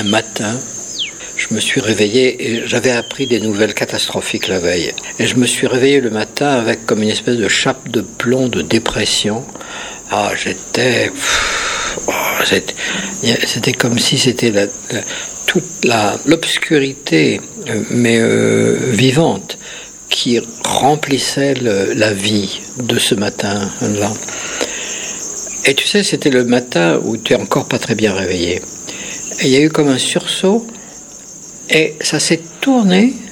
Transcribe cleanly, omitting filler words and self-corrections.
matin, je me suis réveillé et j'avais appris des nouvelles catastrophiques la veille. Et je me suis réveillé le matin avec comme une espèce de chape de plomb de dépression. Ah, c'était comme si c'était toute l'obscurité, mais vivante, qui remplissait la vie de ce matin-là. Et tu sais, c'était le matin où tu es encore pas très bien réveillé. Et il y a eu comme un sursaut, et ça s'est tourné,